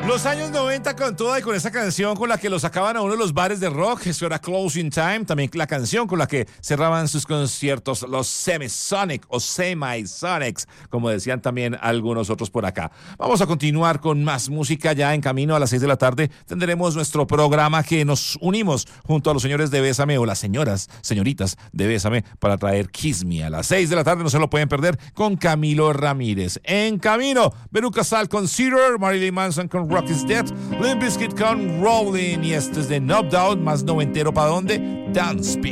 Los años 90 con toda y con esa canción con la que lo sacaban a uno de los bares de rock, eso era Closing Time, también la canción con la que cerraban sus conciertos los Semisonic o Semisonics, como decían también algunos otros por acá. Vamos a continuar con más música ya en camino a las 6 de la tarde. Tendremos nuestro programa que nos unimos junto a los señores de Bésame o las señoritas de Bésame para traer Kiss Me a las 6 de la tarde. No se lo pueden perder con Camilo Ramírez. En camino, Veruca Salt con Cedar, Marilyn Manson con Rock is Dead, Limp Bizkit con Rolling y este es de No Doubt, más noventero para dónde, Dance Speed.